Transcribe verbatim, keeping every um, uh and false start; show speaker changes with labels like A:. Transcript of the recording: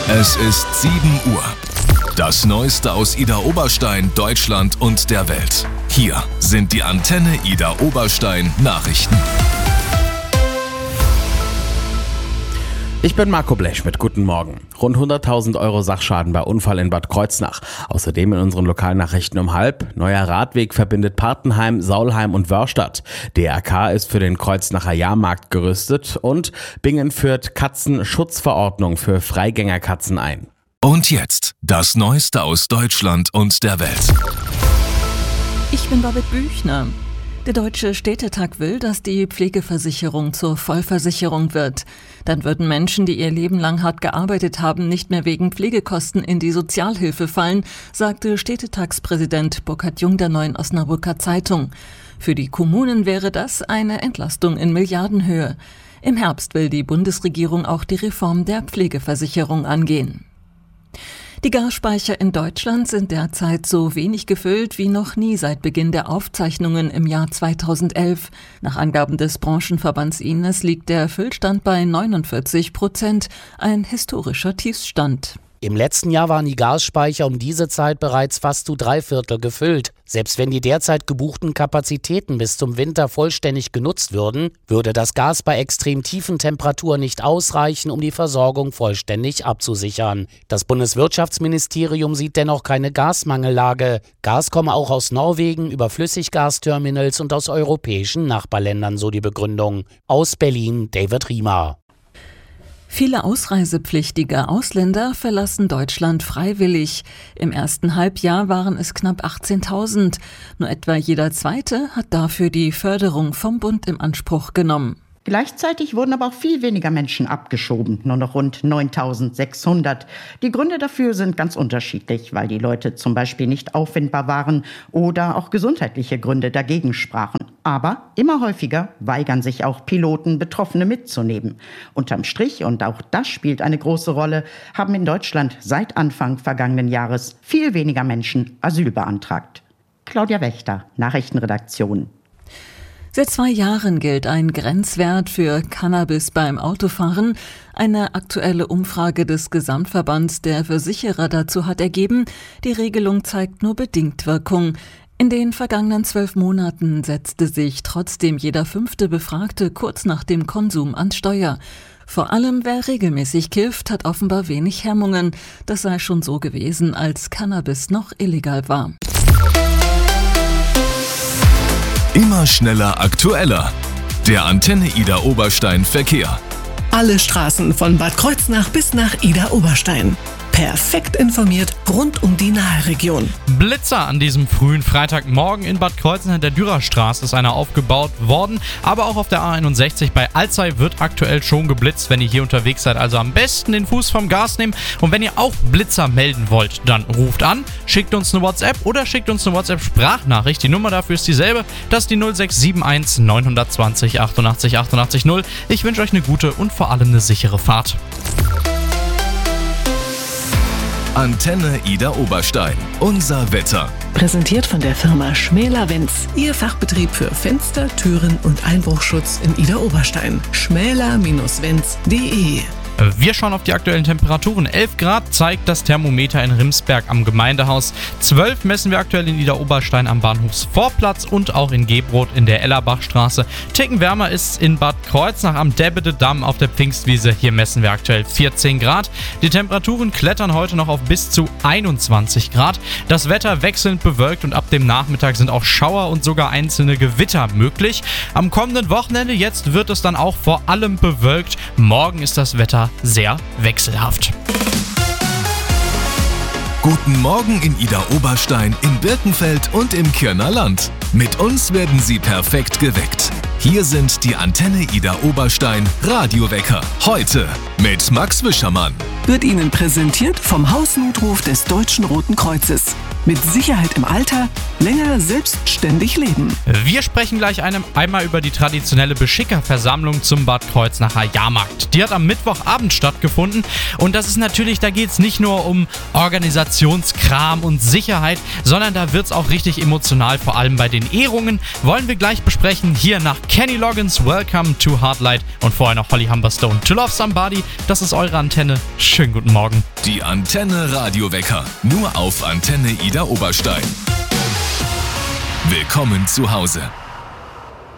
A: Es ist sieben Uhr. Das Neueste aus Idar Oberstein, Deutschland und der Welt. Hier sind die Antenne Idar Oberstein Nachrichten.
B: Ich bin Marco Blechschmidt, guten Morgen. Rund hunderttausend Euro Sachschaden bei Unfall in Bad Kreuznach. Außerdem in unseren Lokalnachrichten um halb. Neuer Radweg verbindet Partenheim, Saulheim und Wörstadt. D R K ist für den Kreuznacher Jahrmarkt gerüstet und Bingen führt Katzenschutzverordnung für Freigängerkatzen ein.
A: Und jetzt das Neueste aus Deutschland und der Welt.
C: Ich bin Babette Büchner. Der Deutsche Städtetag will, dass die Pflegeversicherung zur Vollversicherung wird. Dann würden Menschen, die ihr Leben lang hart gearbeitet haben, nicht mehr wegen Pflegekosten in die Sozialhilfe fallen, sagte Städtetagspräsident Burkhard Jung der Neuen Osnabrücker Zeitung. Für die Kommunen wäre das eine Entlastung in Milliardenhöhe. Im Herbst will die Bundesregierung auch die Reform der Pflegeversicherung angehen. Die Gasspeicher in Deutschland sind derzeit so wenig gefüllt wie noch nie seit Beginn der Aufzeichnungen im Jahr zweitausendelf. Nach Angaben des Branchenverbands I N E S liegt der Füllstand bei neunundvierzig Prozent, ein historischer Tiefstand.
D: Im letzten Jahr waren die Gasspeicher um diese Zeit bereits fast zu drei Viertel gefüllt. Selbst wenn die derzeit gebuchten Kapazitäten bis zum Winter vollständig genutzt würden, würde das Gas bei extrem tiefen Temperaturen nicht ausreichen, um die Versorgung vollständig abzusichern. Das Bundeswirtschaftsministerium sieht dennoch keine Gasmangellage. Gas komme auch aus Norwegen über Flüssiggasterminals und aus europäischen Nachbarländern, so die Begründung. Aus Berlin, David Riemer.
C: Viele ausreisepflichtige Ausländer verlassen Deutschland freiwillig. Im ersten Halbjahr waren es knapp achtzehntausend. Nur etwa jeder Zweite hat dafür die Förderung vom Bund in Anspruch genommen.
E: Gleichzeitig wurden aber auch viel weniger Menschen abgeschoben, nur noch rund neuntausendsechshundert. Die Gründe dafür sind ganz unterschiedlich, weil die Leute zum Beispiel nicht auffindbar waren oder auch gesundheitliche Gründe dagegen sprachen. Aber immer häufiger weigern sich auch Piloten, Betroffene mitzunehmen. Unterm Strich, und auch das spielt eine große Rolle, haben in Deutschland seit Anfang vergangenen Jahres viel weniger Menschen Asyl beantragt. Claudia Wächter, Nachrichtenredaktion.
C: Seit zwei Jahren gilt ein Grenzwert für Cannabis beim Autofahren. Eine aktuelle Umfrage des Gesamtverbands der Versicherer dazu hat ergeben, die Regelung zeigt nur bedingt Wirkung. In den vergangenen zwölf Monaten setzte sich trotzdem jeder fünfte Befragte kurz nach dem Konsum ans Steuer. Vor allem wer regelmäßig kifft, hat offenbar wenig Hemmungen. Das sei schon so gewesen, als Cannabis noch illegal war.
A: Immer schneller, aktueller. Der Antenne Idar Oberstein Verkehr.
F: Alle Straßen von Bad Kreuznach bis nach Idar Oberstein. Perfekt informiert rund um die Naheregion.
G: Blitzer an diesem frühen Freitagmorgen in Bad Kreuznach in der Dürerstraße ist einer aufgebaut worden. Aber auch auf der A einundsechzig bei Alzey wird aktuell schon geblitzt, wenn ihr hier unterwegs seid. Also am besten den Fuß vom Gas nehmen. Und wenn ihr auch Blitzer melden wollt, dann ruft an, schickt uns eine WhatsApp oder schickt uns eine WhatsApp-Sprachnachricht. Die Nummer dafür ist dieselbe. Das ist die null sechs sieben eins neun zwei null achtundachtzig achtundachtzig null. Ich wünsche euch eine gute und vor allem eine sichere Fahrt.
A: Antenne Idar Oberstein. Unser Wetter.
F: Präsentiert von der Firma Schmäler-Wenz. Ihr Fachbetrieb für Fenster, Türen und Einbruchschutz in Idar Oberstein. schmäler Bindestrich wenz punkt de.
G: Wir schauen auf die aktuellen Temperaturen. elf Grad zeigt das Thermometer in Rimsberg am Gemeindehaus. zwölf messen wir aktuell in Idar Oberstein am Bahnhofsvorplatz und auch in Gebrodt in der Ellerbachstraße. Ticken wärmer ist es in Bad Kreuznach am Debbededamm auf der Pfingstwiese. Hier messen wir aktuell vierzehn Grad. Die Temperaturen klettern heute noch auf bis zu einundzwanzig Grad. Das Wetter wechselnd bewölkt und ab dem Nachmittag sind auch Schauer und sogar einzelne Gewitter möglich. Am kommenden Wochenende jetzt wird es dann auch vor allem bewölkt. Morgen ist das Wetter sehr wechselhaft.
A: Guten Morgen in Idar Oberstein, in Birkenfeld und im Kirner Land. Mit uns werden Sie perfekt geweckt. Hier sind die Antenne Idar Oberstein Radiowecker. Heute mit Max Wischermann.
F: Wird Ihnen präsentiert vom Hausnotruf des Deutschen Roten Kreuzes. Mit Sicherheit im Alter, länger selbstständig leben.
G: Wir sprechen gleich einem einmal über die traditionelle Beschickerversammlung zum Bad Kreuznacher Jahrmarkt. Die hat am Mittwochabend stattgefunden und das ist natürlich, da geht es nicht nur um Organisationskram und Sicherheit, sondern da wird es auch richtig emotional, vor allem bei den Ehrungen. Wollen wir gleich besprechen, hier nach Kenny Loggins, Welcome to Hardlight und vorher noch Holly Humberstone, To Love Somebody. Das ist eure Antenne. Schönen guten Morgen.
A: Die Antenne Radiowecker. Nur auf Antenne Idar Oberstein. Willkommen zu Hause.